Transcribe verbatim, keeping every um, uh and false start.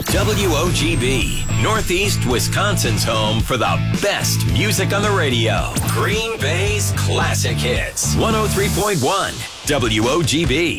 W O G B, Northeast Wisconsin's home for the best music on the radio. Green Bay's classic hits. one oh three point one W O G B.